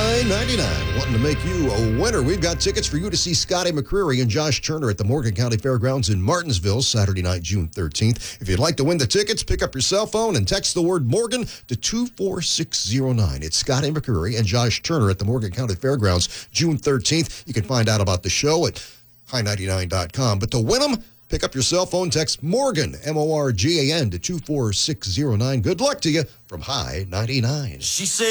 $9.99. Wanting to make you a winner. We've got tickets for you to see Scotty McCreery and Josh Turner at the Morgan County Fairgrounds in Martinsville, Saturday night, June 13th. If you'd like to win the tickets, pick up your cell phone and text the word Morgan to 24609. It's Scotty McCreery and Josh Turner at the Morgan County Fairgrounds, June 13th. You can find out about the show at high99.com. But to win them, pick up your cell phone, text Morgan, Morgan, to 24609. Good luck to you from High 99. She said.